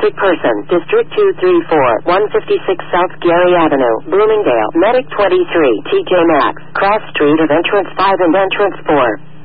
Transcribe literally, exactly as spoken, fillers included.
Wanted person, District two three four, one fifty-six South Gary Avenue, Bloomingdale, Medic twenty-three, T J Maxx, Cross Street of Entrance five and Entrance four.